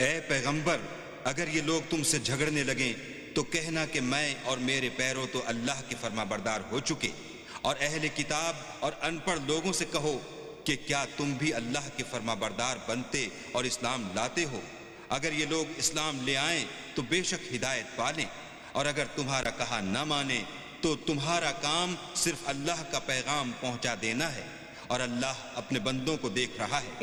ए पैगंबर, अगर ये लोग तुमसे झगड़ने लगें तो कहना कि मैं और मेरे पैरों तो अल्लाह के फरमाबरदार हो चुके। और अहले किताब और अनपढ़ लोगों से कहो कि क्या तुम भी अल्लाह के फरमाबरदार बनते और इस्लाम लाते हो? अगर ये लोग इस्लाम ले आएं तो बेशक हिदायत पालें, और अगर तुम्हारा कहा न माने तो तुम्हारा काम सिर्फ अल्लाह का पैगाम पहुंचा देना है, और अल्लाह अपने बंदों को देख रहा है।